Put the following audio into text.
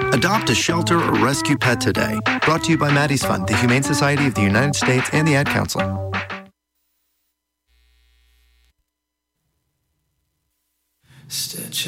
Adopt a shelter or rescue pet today. Brought to you by Maddie's Fund, the Humane Society of the United States, and the Ad Council. Stitch